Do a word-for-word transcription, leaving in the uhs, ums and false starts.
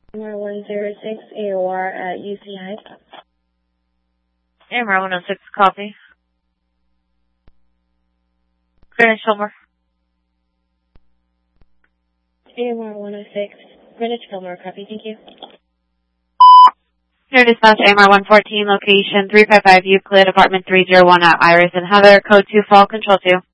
A M R one oh six, A O R at U C I. A M R one oh six, copy. Greenwich Fillmore. A M R one oh six, Greenwich Fillmore, copy, thank you. Here dispatch A M R one fourteen, location three five five Euclid, apartment three oh one at Iris and Heather, code two, fall control two.